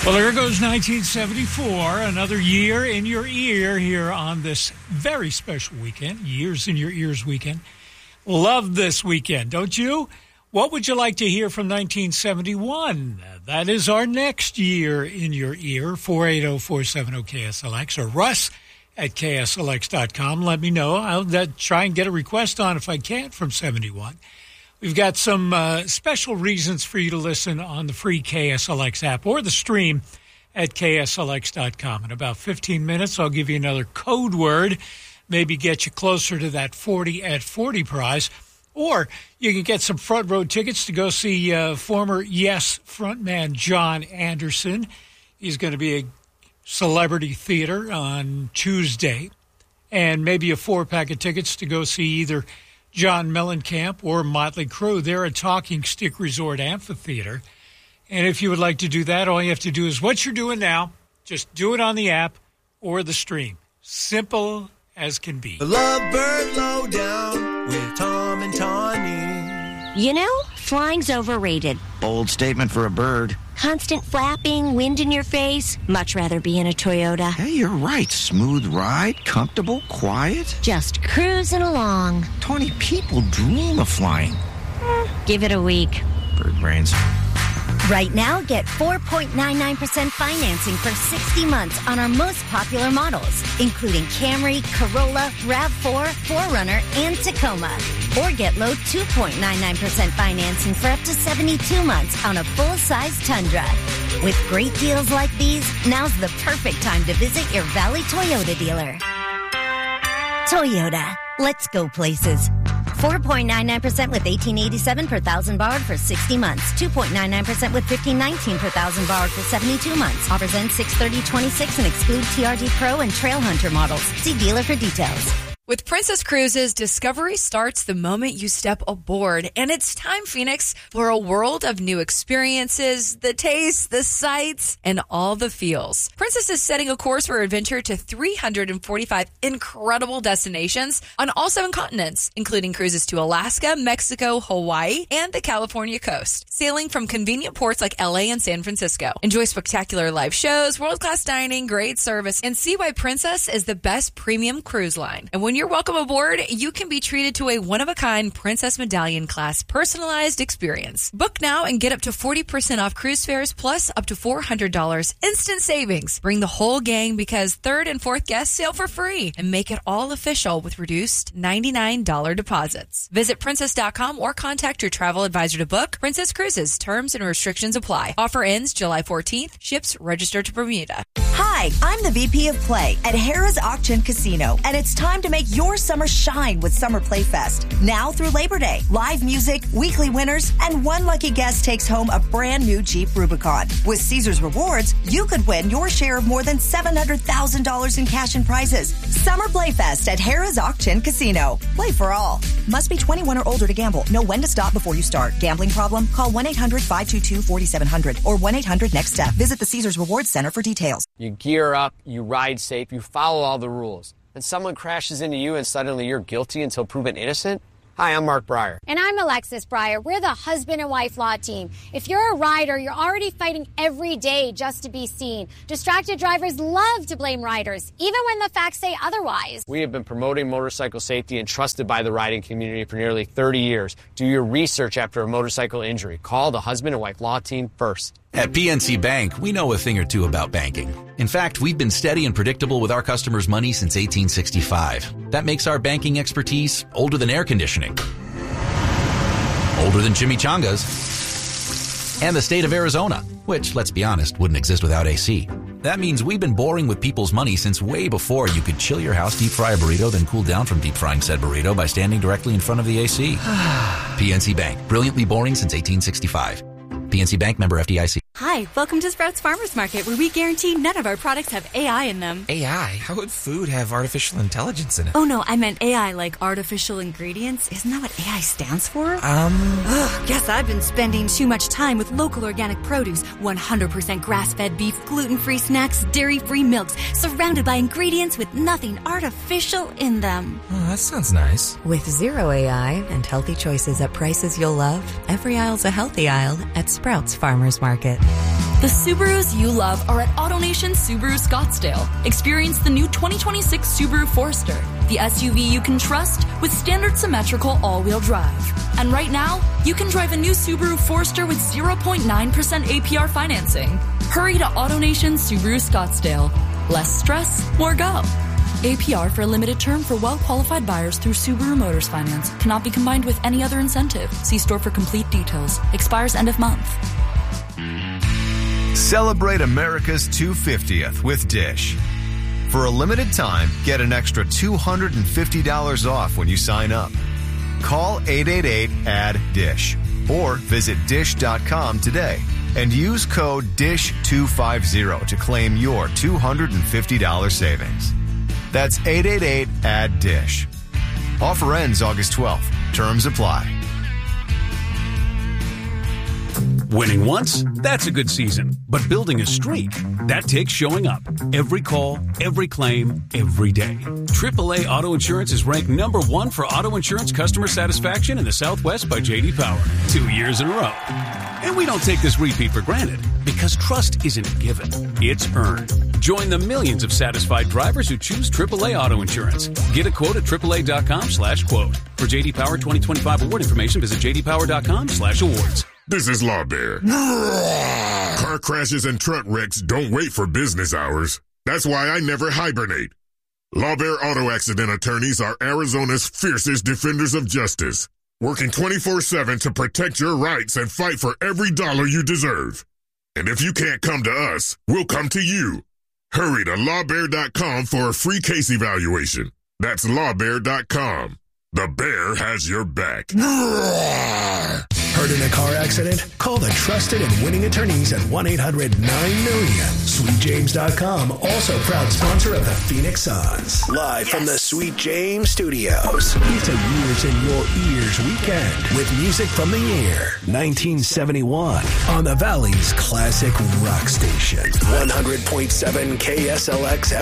Well, there goes 1974, another year in your ear here on this very special weekend, Years in Your Ears weekend. Love this weekend, don't you? What would you like to hear from 1971? That is our next year in your ear, 480-470-KSLX, or Russ at KSLX.com. Let me know. I'll try and get a request on if I can from 71. We've got some special reasons for you to listen on the free KSLX app or the stream at KSLX.com. In about 15 minutes, I'll give you another code word, maybe get you closer to that 40 at 40 prize. Or you can get some front row tickets to go see former Yes frontman John Anderson. He's going to be at Celebrity Theater on Tuesday. And maybe a 4-pack of tickets to go see either John Mellencamp or Motley Crue. They're at Talking Stick Resort Amphitheater. And if you would like to do that, all you have to do is what you're doing now. Just do it on the app or the stream. Simple as can be. The Lovebird Lowdown with Tom and Tawny. You know, flying's overrated. Bold statement for a bird. Constant flapping, wind in your face. Much rather be in a Toyota. Hey, you're right. Smooth ride, comfortable, quiet. Just cruising along. 20 people dream of flying. Give it a week. Bird brains. Right now, get 4.99% financing for 60 months on our most popular models, including Camry, Corolla, RAV4, 4Runner, and Tacoma. Or get low 2.99% financing for up to 72 months on a full-size Tundra. With great deals like these, now's the perfect time to visit your Valley Toyota dealer. Toyota. Let's go places. 4.99% with $1,887 per thousand borrowed for 60 months. 2.99% with $1,519 per thousand borrowed for 72 months. Offers end 6/30/26 and exclude TRD Pro and Trail Hunter models. See dealer for details. With Princess Cruises, discovery starts the moment you step aboard. And it's time, Phoenix, for a world of new experiences, the tastes, the sights, and all the feels. Princess is setting a course for adventure to 345 incredible destinations on all 7 continents, including cruises to Alaska, Mexico, Hawaii, and the California coast. Sailing from convenient ports like LA and San Francisco. Enjoy spectacular live shows, world-class dining, great service, and see why Princess is the best premium cruise line. And when you're welcome aboard, you can be treated to a one-of-a-kind Princess Medallion class personalized experience. Book now and get up to 40% off cruise fares plus up to $400 instant savings. Bring the whole gang because 3rd and 4th guests sail for free and make it all official with reduced $99 deposits. Visit princess.com or contact your travel advisor to book. Princess Cruises. Terms and restrictions apply. Offer ends July 14th. Ships registered to Bermuda. Hi, I'm the VP of Play at Harrah's Auction Casino, and it's time to make your summer shine with Summer Playfest. Now through Labor Day, live music, weekly winners, and one lucky guest takes home a brand new Jeep Rubicon. With Caesars Rewards, you could win your share of more than $700,000 in cash and prizes. Summer Playfest at Harrah's Auction Casino. Play for all. Must be 21 or older to gamble. Know when to stop before you start. Gambling problem? Call 1-800-522-4700 or 1-800-NEXT-STEP. Visit the Caesars Rewards Center for details. You gear up, you ride safe, you follow all the rules. Then someone crashes into you and suddenly you're guilty until proven innocent? Hi, I'm Mark Breyer. And I'm Alexis Breyer. We're the husband and wife law team. If you're a rider, you're already fighting every day just to be seen. Distracted drivers love to blame riders, even when the facts say otherwise. We have been promoting motorcycle safety and trusted by the riding community for nearly 30 years. Do your research after a motorcycle injury. Call the husband and wife law team first. At PNC Bank, we know a thing or two about banking. In fact, we've been steady and predictable with our customers' money since 1865. That makes our banking expertise older than air conditioning, older than chimichangas, and the state of Arizona, which, let's be honest, wouldn't exist without AC. That means we've been boring with people's money since way before you could chill your house, deep fry a burrito, then cool down from deep frying said burrito by standing directly in front of the AC. PNC Bank, brilliantly boring since 1865. PNC Bank, member FDIC. Hi, welcome to Sprouts Farmers Market, where we guarantee none of our products have AI in them. AI? How would food have artificial intelligence in it? Oh no, I meant AI like artificial ingredients. Isn't that what AI stands for? Guess I've been spending too much time with local organic produce, 100% grass-fed beef, gluten-free snacks, dairy-free milks, surrounded by ingredients with nothing artificial in them. Oh, that sounds nice. With zero AI and healthy choices at prices you'll love, every aisle's a healthy aisle at Sprouts Farmers Market. The Subarus you love are at AutoNation Subaru Scottsdale. Experience the new 2026 Subaru Forester, the SUV you can trust with standard symmetrical all-wheel drive. And right now, you can drive a new Subaru Forester with 0.9% APR financing. Hurry to AutoNation Subaru Scottsdale. Less stress, more go. APR for a limited term for well-qualified buyers through Subaru Motors Finance. Cannot be combined with any other incentive. See store for complete details. Expires end of month. Celebrate America's 250th with Dish. For a limited time, get an extra $250 off when you sign up. Call 888-ADD-DISH or visit dish.com today and use code DISH250 to claim your $250 savings. That's 888-ADD-DISH. Offer ends August 12th. Terms apply. Winning once, that's a good season. But building a streak, that takes showing up. Every call, every claim, every day. AAA Auto Insurance is ranked number 1 for auto insurance customer satisfaction in the Southwest by J.D. Power. 2 years in a row. And we don't take this repeat for granted, because trust isn't given, it's earned. Join the millions of satisfied drivers who choose AAA Auto Insurance. Get a quote at AAA.com/quote. For J.D. Power 2025 award information, visit JDPower.com/awards. This is Law Bear. Car crashes and truck wrecks don't wait for business hours. That's why I never hibernate. Law Bear Auto Accident Attorneys are Arizona's fiercest defenders of justice, working 24/7 to protect your rights and fight for every dollar you deserve. And if you can't come to us, we'll come to you. Hurry to lawbear.com for a free case evaluation. That's lawbear.com. The bear has your back. Hurt in a car accident? Call the trusted and winning attorneys at 1-800-9-MILLION. SweetJames.com, also proud sponsor of the Phoenix Suns. Live from the Sweet James Studios. It's a Years in Your Ears weekend with music from the year 1971 on the Valley's classic rock station. 100.7 KSLX